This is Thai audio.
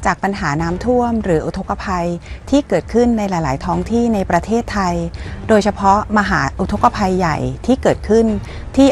จากปัญหาน้ำท่วมหรืออุทกภัยที่เกิดขึ้นในหลายๆท้องที่ในประเทศไทยโดยเฉพาะมหาอุทกภัยใหญ่ที่เกิดขึ้น